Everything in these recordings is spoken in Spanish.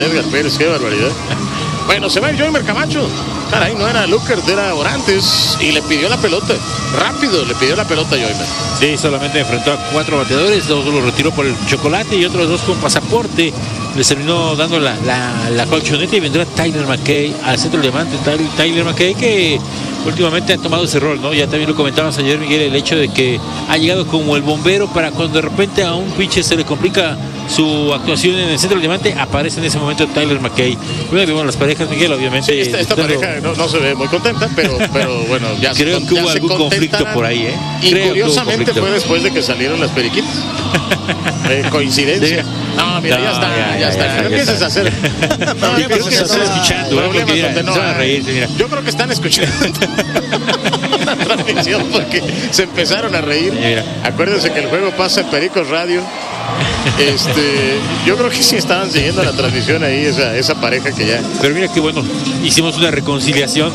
Edgar Pérez, qué barbaridad. Bueno, se va el Joymer Camacho. Caray, no era Luckert, era Orantes. Y le pidió la pelota. Rápido le pidió la pelota a Joymer. Sí, solamente enfrentó a 4 bateadores. 2 los retiró por el chocolate y otros 2 con pasaporte. Les terminó dando la colchoneta y vendrá Tyler McKay al centro diamante. Tyler McKay, que últimamente ha tomado ese rol, ¿no? Ya también lo comentabas ayer, Miguel, el hecho de que ha llegado como el bombero para cuando de repente a un pitcher se le complica su actuación en el centro del diamante, aparece en ese momento Tyler McKay. Bueno, vimos las parejas, Miguel, obviamente. Sí, esta pareja no se ve muy contenta, pero bueno, ya creo que hubo algún conflicto por ahí, ¿eh? Y curiosamente fue después de que salieron las periquitas. Coincidencia. No, mira, ya está. No empieces a hacer. No, yo creo que están escuchando. Yo creo que están escuchando la transmisión porque se empezaron a reír. Acuérdense que el juego pasa en Pericos Radio. Yo creo que sí estaban siguiendo la transmisión ahí, esa pareja que ya. Pero mira qué bueno, hicimos una reconciliación.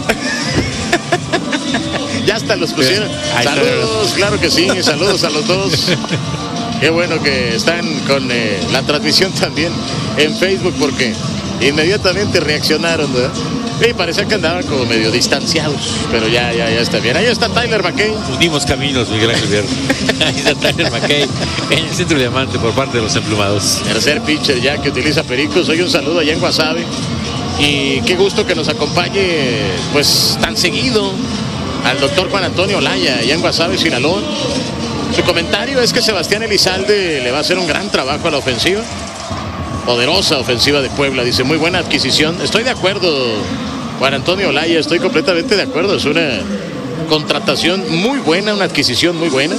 Ya hasta los pusieron. Saludos, claro que sí, saludos a los dos. Qué bueno que están con la transmisión también en Facebook porque inmediatamente reaccionaron, ¿verdad? Sí, parecía que andaban como medio distanciados, pero ya está bien. Ahí está Tyler McKay. Unimos caminos, Miguel Ángel Vierno. Ahí está Tyler McKay en el centro diamante por parte de los emplumados. Tercer pitcher ya que utiliza Pericos. Hoy un saludo allá en Guasave. Y qué gusto que nos acompañe pues tan seguido al doctor Juan Antonio Olaya allá en Guasave, Sinaloa. Su comentario es que Sebastián Elizalde le va a hacer un gran trabajo a la ofensiva. Poderosa ofensiva de Puebla, dice, muy buena adquisición. Estoy de acuerdo, Juan Antonio Olaya, estoy completamente de acuerdo. Es una contratación muy buena, una adquisición muy buena.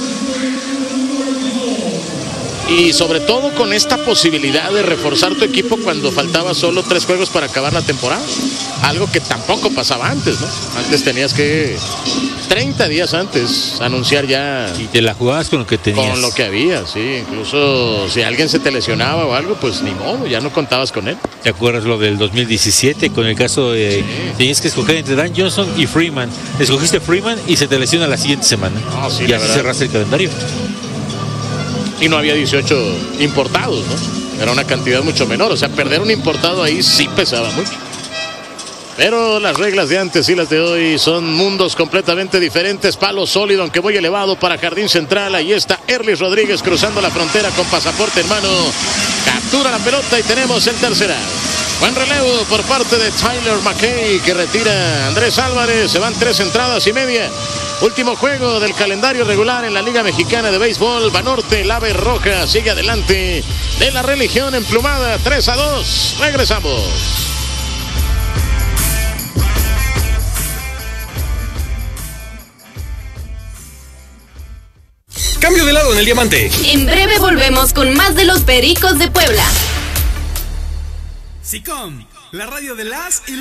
Y sobre todo con esta posibilidad de reforzar tu equipo cuando faltaba solo 3 juegos para acabar la temporada. Algo que tampoco pasaba antes, ¿no? Antes tenías que 30 días antes anunciar ya. Y te la jugabas con lo que tenías. Con lo que había, sí. Incluso si alguien se te lesionaba o algo, pues ni modo, ya no contabas con él. ¿Te acuerdas lo del 2017 con el caso de tenías que escoger entre Dan Johnson y Freeman? Escogiste Freeman y se te lesiona la siguiente semana. No, sí, y así cerraste el calendario. Y no había 18 importados, ¿no? Era una cantidad mucho menor. O sea, perder un importado ahí sí pesaba mucho. Pero las reglas de antes y las de hoy son mundos completamente diferentes. Palo sólido, aunque muy elevado para Jardín Central. Ahí está Erlis Rodríguez cruzando la frontera con pasaporte en mano. Captura la pelota y tenemos el tercer out. Buen relevo por parte de Tyler McKay que retira a Andrés Álvarez. Se van 3 entradas y media. Último juego del calendario regular en la Liga Mexicana de Béisbol. Banorte, la Ave Roja sigue adelante de la religión emplumada. 3-2. Regresamos. Cambio de lado en el diamante. En breve volvemos con más de los Pericos de Puebla. SICOM, la radio de las y